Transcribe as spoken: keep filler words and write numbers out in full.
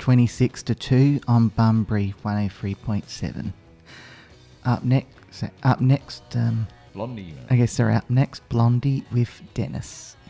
twenty-six to two on Bunbury one oh three point seven. Up next, up next, um, Blondie. I guess they're up next, Blondie with Dennis.